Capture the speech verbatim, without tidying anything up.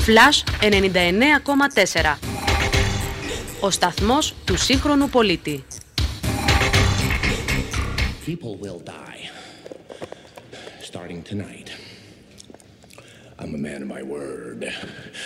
Flash ενενήντα εννέα κόμμα τέσσερα. Ο σταθμός του σύγχρονου πολίτη. People will die. Starting tonight. I'm a man of my word.